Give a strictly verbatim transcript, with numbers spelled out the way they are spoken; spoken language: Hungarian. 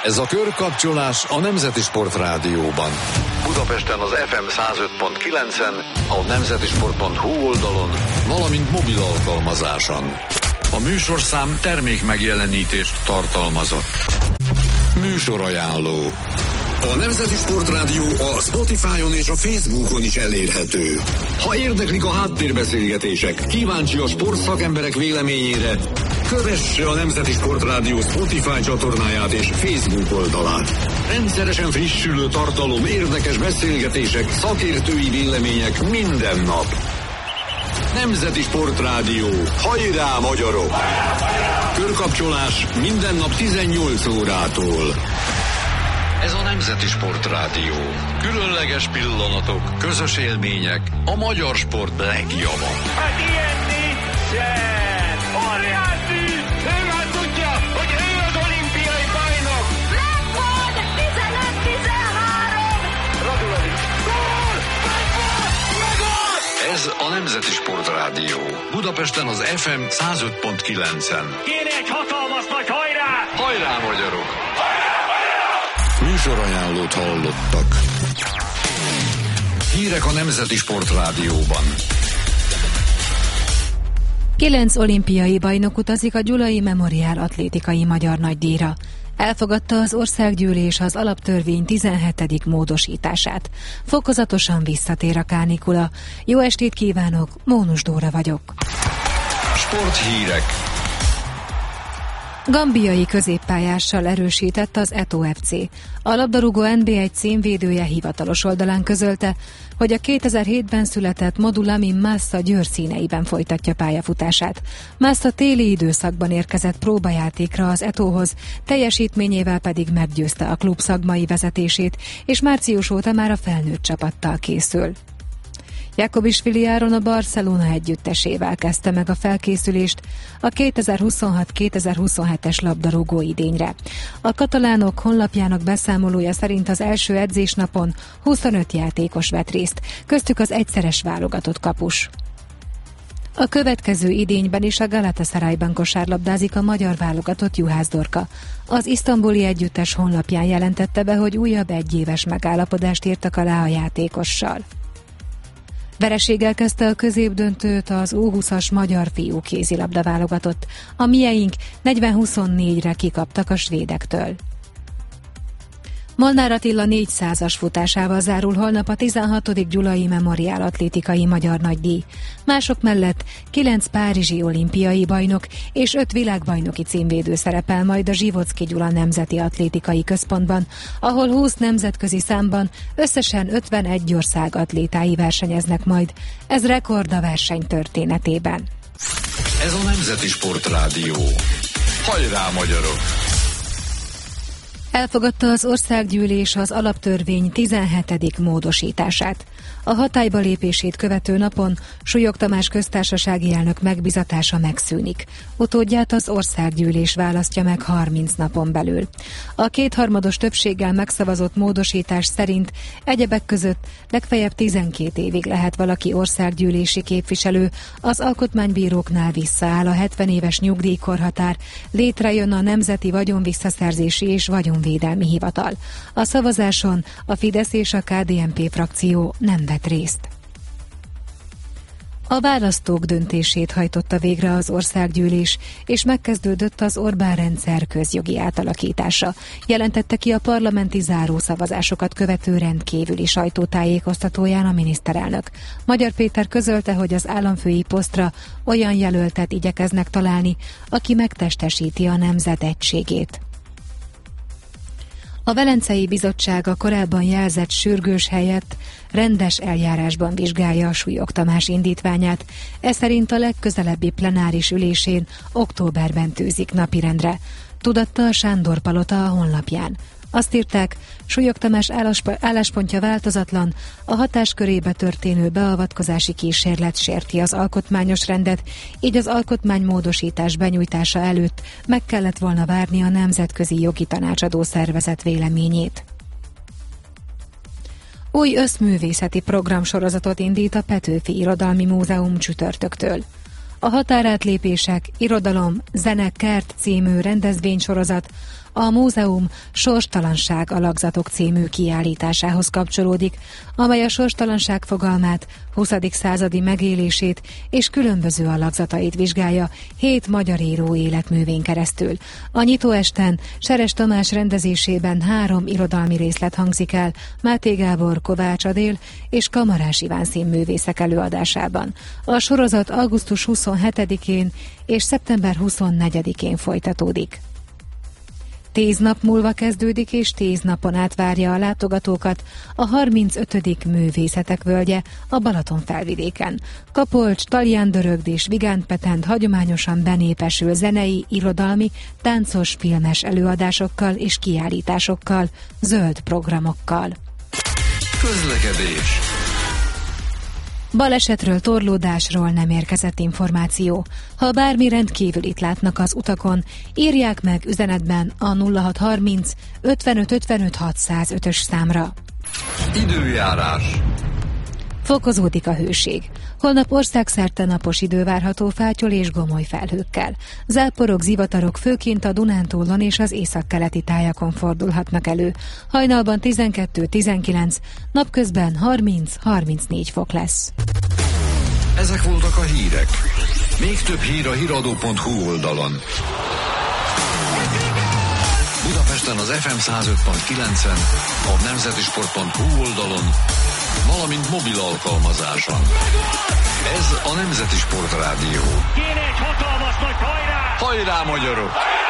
Ez a körkapcsolás a Nemzeti Sport Rádióban. Budapesten az ef em száz öt pont kilencen, a nemzetisport pont hu oldalon, valamint mobil alkalmazáson. A műsorszám termék megjelenítést tartalmazott. Műsorajánló. A Nemzeti Sport Rádió a Spotify-on és a Facebookon is elérhető. Ha érdeklik a háttérbeszélgetések, kíváncsi a sportszakemberek véleményére, kövesse a Nemzeti Sport Rádió Spotify csatornáját és Facebook oldalát. Rendszeresen frissülő tartalom, érdekes beszélgetések, szakértői vélemények minden nap. Nemzeti Sport Rádió. Hajrá, magyarok! Körkapcsolás minden nap tizennyolc órától. Ez a Nemzeti Sport Rádió. Különleges pillanatok, közös élmények, a magyar sport legjava. Hát ilyen nincsen! Óriási! Ő már tudja, hogy ő az olimpiai bajnok! Megvolt! tizenöt tizenhárom! Radulowicz! Gól! Megvolt! Megvolt! Ez a Nemzeti Sport Rádió. Budapesten az ef em száz öt pont kilencen. Kéne egy hatalmas nagy hajrá! Hajrá, magyarok! Műsorajánlót hallottak. Hírek a Nemzeti Sport Rádióban. Kilenc olimpiai bajnok utazik a Gyulai Memoriál atlétikai magyar nagydíjra. Elfogadta az országgyűlés az alaptörvény tizenhetedik módosítását. Fokozatosan visszatér a kánikula. Jó estét kívánok, Mónus Dóra vagyok. Sporthírek. Gambiai középpályással erősített az Eto ef cé. A labdarúgó en bé egy címvédője hivatalos oldalán közölte, hogy a kétezer-hétben született Modulamin Massa Győr színeiben folytatja pályafutását. Massa téli időszakban érkezett próbajátékra az Etóhoz, teljesítményével pedig meggyőzte a klub szakmai vezetését, és március óta már a felnőtt csapattal készül. Jakobisvili Áron a Barcelona együttesével kezdte meg a felkészülést a kétezer-huszonhat kétezer-huszonhetes labdarúgó idényre. A katalánok honlapjának beszámolója szerint az első edzésnapon huszonöt játékos vett részt, köztük az egyszeres válogatott kapus. A következő idényben is a Galatasarayban kosárlabdázik a magyar válogatott Juhász Dorka. Az isztambuli együttes honlapján jelentette be, hogy újabb egyéves megállapodást írtak alá a játékossal. Vereséggel kezdte a középdöntőt az U húszas magyar fiú kézilabda válogatott. A mieink negyven-huszonnégyre kikaptak a svédektől. Molnár Attila négyszázas futásával zárul holnap a tizenhatodik Gyulai Memoriál atlétikai magyar nagydíj. Mások mellett kilenc párizsi olimpiai bajnok és öt világbajnoki címvédő szerepel majd a Zsivocki Gyula Nemzeti Atlétikai Központban, ahol húsz nemzetközi számban összesen ötvenegy ország atlétái versenyeznek majd. Ez rekord a verseny történetében. Ez a Nemzeti Sport Rádió. Hajrá, magyarok! Elfogadta az országgyűlés az alaptörvény tizenhetedik módosítását. A hatályba lépését követő napon Súlyog Tamás köztársasági elnök megbizatása megszűnik. Utódját az országgyűlés választja meg harminc napon belül. A kétharmados többséggel megszavazott módosítás szerint egyebek között legfeljebb tizenkét évig lehet valaki országgyűlési képviselő, az alkotmánybíróknál visszaáll a hetven éves nyugdíjkorhatár, létrejön a Nemzeti Vagyonvisszaszerzési és Vagyonvédelmi Hivatal. A szavazáson a Fidesz és a ká dé en pé frakció nem vett részt. A választók döntését hajtotta végre az országgyűlés, és megkezdődött az Orbán-rendszer közjogi átalakítása, jelentette ki a parlamenti zárószavazásokat követő rendkívüli sajtótájékoztatóján a miniszterelnök. Magyar Péter közölte, hogy az államfői posztra olyan jelöltet igyekeznek találni, aki megtestesíti a nemzet egységét. A Velencei Bizottság a korábban jelzett sürgős helyett rendes eljárásban vizsgálja a Súlyog Tamás indítványát, ez szerint a legközelebbi plenáris ülésén októberben tűzik napirendre, tudatta a Sándor Palota a honlapján. Azt írták, Súlyog Tamás álláspontja változatlan, a hatáskörébe történő beavatkozási kísérlet sérti az alkotmányos rendet, így az alkotmánymódosítás benyújtása előtt meg kellett volna várni a Nemzetközi Jogi Tanácsadó Szervezet véleményét. Új összművészeti programsorozatot indít a Petőfi Irodalmi Múzeum csütörtöktől. a Határátlépések, Irodalom, Zene, Kert című rendezvénysorozat a Múzeum Sorstalanság alakzatok című kiállításához kapcsolódik, amely a sorstalanság fogalmát, huszadik századi megélését és különböző alakzatait vizsgálja hét magyar író életművén keresztül. A nyitóesten Seres Tamás rendezésében három irodalmi részlet hangzik el Máté Gábor, Kovács Adél és Kamarás Iván színművészek előadásában. A sorozat augusztus huszonhetedikén és szeptember huszonnegyedikén folytatódik. Tíz nap múlva kezdődik, és tíz napon át várja a látogatókat a harmincötödik Művészetek Völgye a Balaton felvidéken. Kapolcs, Tallián Dörögd és Vigánt Petent hagyományosan benépesül zenei, irodalmi, táncos, filmes előadásokkal és kiállításokkal, zöld programokkal. Közlekedés. Balesetről, torlódásról nem érkezett információ. Ha bármi rendkívülit látnak az utakon, írják meg üzenetben a nulla hat harminc ötvenöt ötvenöt hatszázötös számra. Időjárás. Fokozódik a hőség. Holnap országszerte napos idő várható fátyol és gomoly felhőkkel. Záporok, zivatarok főként a Dunántúlon és az északkeleti tájakon fordulhatnak elő. Hajnalban tizenkettő tizenkilenc, napközben harminc-harmincnégy fok lesz. Ezek voltak a hírek. Még több hír a híradó pont hu oldalon. Budapesten az ef em száz öt pont kilencen, a nemzetisport pont hu oldalon, valamint mobil alkalmazáson. Ez a Nemzeti Sport Rádió. Kéne egy hatalmas nagy hajrá! Hajrá, magyarok!